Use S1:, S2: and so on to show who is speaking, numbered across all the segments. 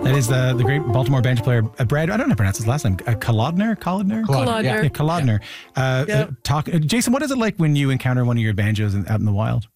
S1: That is the great Baltimore banjo player, Brad, I don't know how to pronounce his last name, Kolodner?
S2: Kolodner.
S1: Yeah, Kolodner.
S2: Yep.
S1: Jason, what is it like when you encounter one of your banjos out in the wild?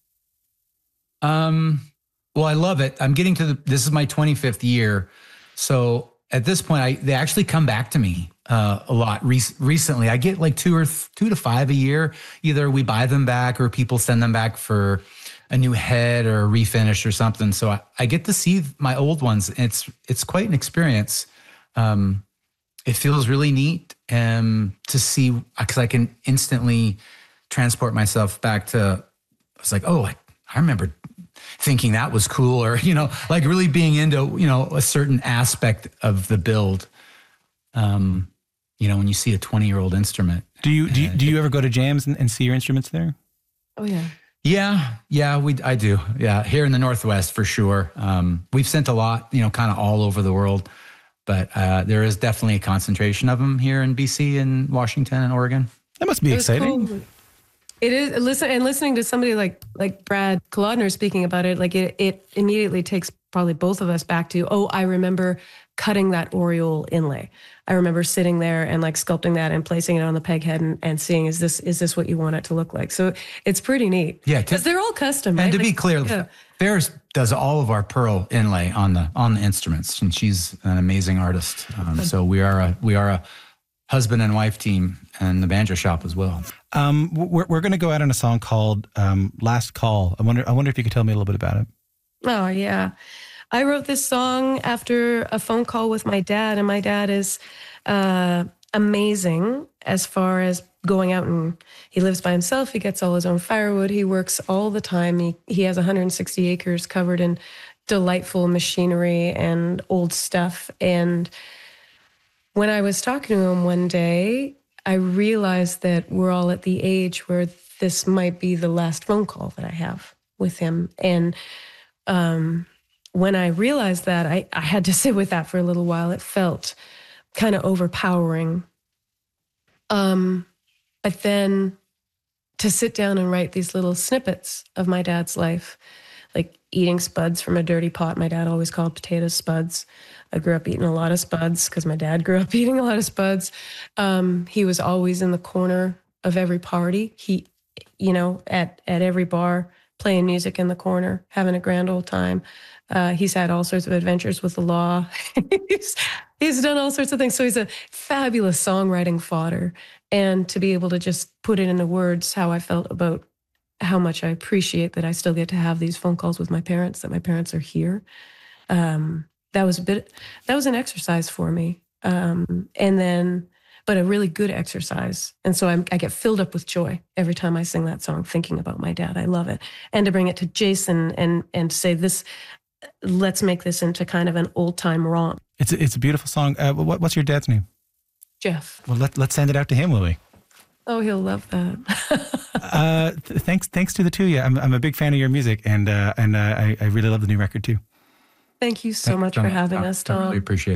S3: Well, I love it. I'm getting to this is my 25th year. So at this point, they actually come back to me a lot. Recently, I get like 2 to 5 a year. Either we buy them back or people send them back for a new head or a refinish or something. So I get to see my old ones. It's quite an experience. It feels really neat to see, because I can instantly transport myself back to, I was like, oh, I remember thinking that was cool, or, like really being into, a certain aspect of the build. When you see a 20-year-old instrument.
S1: Do you ever go to jams and see your instruments there?
S2: Oh, yeah.
S3: Yeah, I do. Yeah, here in the Northwest for sure. We've sent a lot, kind of all over the world, but there is definitely a concentration of them here in BC and Washington and Oregon.
S1: That must be exciting.
S2: Cool. It is. Listening to somebody like Brad Kolodner speaking about it, like it immediately takes probably both of us back to, I remember cutting that Oriole inlay. I remember sitting there and like sculpting that and placing it on the peg head and seeing, is this what you want it to look like? So it's pretty neat.
S3: Yeah,
S2: because they're all custom.
S3: And
S2: right?
S3: to be clear, Ferris does all of our pearl inlay on the instruments, and she's an amazing artist. So we are a husband and wife team, and the banjo shop as well.
S1: We're going to go out on a song called "Last Call." I wonder if you could tell me a little bit about it.
S2: Oh yeah. I wrote this song after a phone call with my dad, and my dad is amazing as far as going out, and he lives by himself. He gets all his own firewood. He works all the time. He has 160 acres covered in delightful machinery and old stuff. And when I was talking to him one day, I realized that we're all at the age where this might be the last phone call that I have with him. And when I realized that, I had to sit with that for a little while. It felt kind of overpowering. But then to sit down and write these little snippets of my dad's life, like eating spuds from a dirty pot. My dad always called potatoes spuds. I grew up eating a lot of spuds because my dad grew up eating a lot of spuds. He was always in the corner of every party. He, at every bar, playing music in the corner, having a grand old time. He's had all sorts of adventures with the law. he's done all sorts of things. So he's a fabulous songwriting fodder. And to be able to just put it into words how I felt about how much I appreciate that I still get to have these phone calls with my parents, that my parents are here. That was an exercise for me. But a really good exercise. And so I get filled up with joy every time I sing that song, thinking about my dad. I love it. And to bring it to Jason and say this, let's make this into kind of an old time romp.
S1: It's a beautiful song. What's your dad's name?
S2: Jeff.
S1: Well, let's send it out to him, will we?
S2: Oh, he'll love that.
S1: Thanks to the two of you. I'm a big fan of your music, and I really love the new record too.
S2: Thank you so much for having us, Tom.
S3: I really appreciate it.